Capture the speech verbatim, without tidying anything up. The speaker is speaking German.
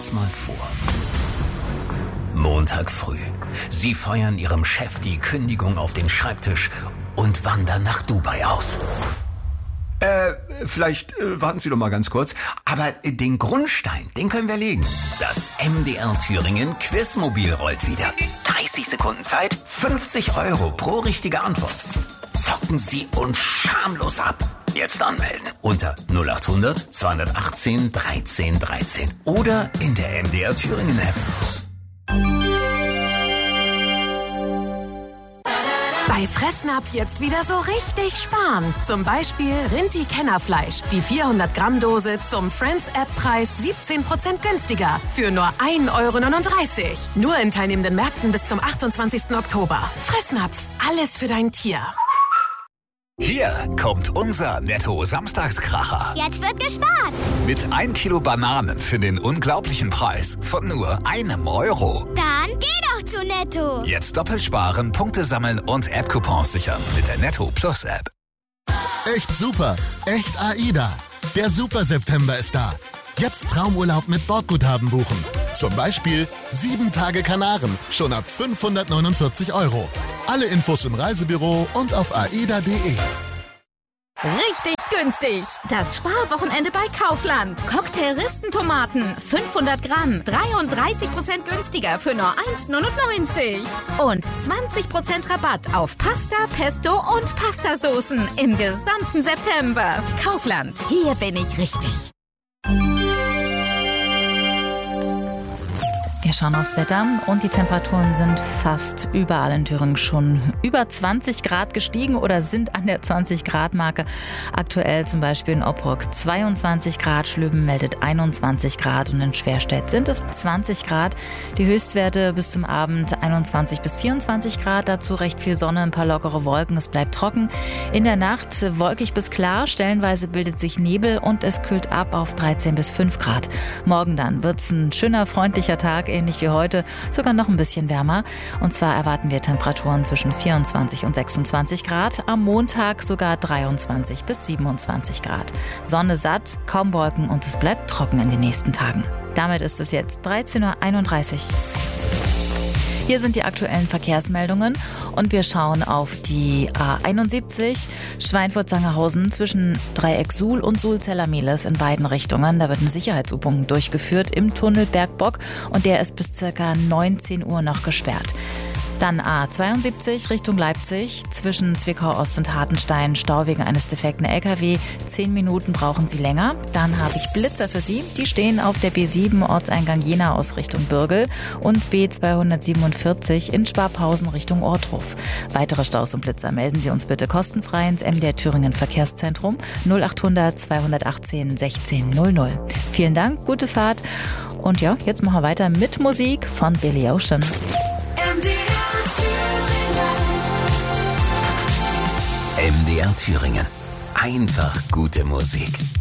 Mal vor. Montag früh. Sie feuern Ihrem Chef die Kündigung auf den Schreibtisch und wandern nach Dubai aus. Äh, vielleicht äh, warten Sie doch mal ganz kurz. Aber den Grundstein, den können wir legen. Das M D R Thüringen Quizmobil rollt wieder. dreißig Sekunden Zeit, fünfzig Euro pro richtige Antwort. Zocken Sie uns schamlos ab. Jetzt anmelden unter null acht hundert zweihundertachtzehn dreizehn dreizehn oder in der M D R Thüringen App. Bei Fressnapf jetzt wieder so richtig sparen. Zum Beispiel Rinti Kennerfleisch. Die vierhundert Gramm Dose zum Friends-App-Preis siebzehn Prozent günstiger. Für nur ein Euro neununddreißig. Nur in teilnehmenden Märkten bis zum achtundzwanzigsten Oktober. Fressnapf. Alles für dein Tier. Hier kommt unser Netto-Samstagskracher. Jetzt wird gespart. Mit ein Kilo Bananen für den unglaublichen Preis von nur einem Euro. Dann geh doch zu Netto. Jetzt doppelt sparen, Punkte sammeln und App-Coupons sichern mit der Netto Plus App. Echt super. Echt AIDA. Der Super September ist da. Jetzt Traumurlaub mit Bordguthaben buchen. Zum Beispiel sieben Tage Kanaren, schon ab fünfhundertneunundvierzig Euro. Alle Infos im Reisebüro und auf aida punkt de. Richtig günstig. Das Sparwochenende bei Kaufland. Cocktail-Ristentomaten, fünfhundert Gramm, dreiunddreißig Prozent günstiger für nur eins neunundneunzig. Und zwanzig Prozent Rabatt auf Pasta, Pesto und Pastasoßen im gesamten September. Kaufland, hier bin ich richtig. Wir schauen aufs Wetter und die Temperaturen sind fast überall in Thüringen schon über zwanzig Grad gestiegen oder sind an der zwanzig Grad Marke. Aktuell zum Beispiel in Oppurg zweiundzwanzig Grad, Schlüben meldet einundzwanzig Grad und in Schwerstedt sind es zwanzig Grad. Die Höchstwerte bis zum Abend einundzwanzig bis vierundzwanzig Grad, dazu recht viel Sonne, ein paar lockere Wolken, es bleibt trocken. In der Nacht wolkig bis klar, stellenweise bildet sich Nebel und es kühlt ab auf dreizehn bis fünf Grad. Morgen dann wird's ein schöner, freundlicher Tag, ähnlich wie heute, sogar noch ein bisschen wärmer. Und zwar erwarten wir Temperaturen zwischen vierundzwanzig und sechsundzwanzig Grad. Am Montag sogar dreiundzwanzig bis siebenundzwanzig Grad. Sonne satt, kaum Wolken und es bleibt trocken in den nächsten Tagen. Damit ist es jetzt dreizehn Uhr einunddreißig. Hier sind die aktuellen Verkehrsmeldungen und wir schauen auf die A einundsiebzig Schweinfurt-Sangerhausen zwischen Dreieck Suhl und Suhl-Zellermehles in beiden Richtungen. Da wird eine Sicherheitsübung durchgeführt im Tunnel Bergbock und der ist bis ca. neunzehn Uhr noch gesperrt. Dann A zweiundsiebzig Richtung Leipzig zwischen Zwickau Ost und Hartenstein, Stau wegen eines defekten L K W. Zehn Minuten brauchen Sie länger. Dann habe ich Blitzer für Sie. Die stehen auf der B sieben Ortseingang Jena aus Richtung Bürgel und B zweihundertsiebenundvierzig in Sparpausen Richtung Ortruf. Weitere Staus und Blitzer melden Sie uns bitte kostenfrei ins M D R Thüringen Verkehrszentrum null acht hundert zweihundertachtzehn sechzehn null null. Vielen Dank, gute Fahrt. Und ja, jetzt machen wir weiter mit Musik von Billy Ocean. M D R Thüringen. Einfach gute Musik.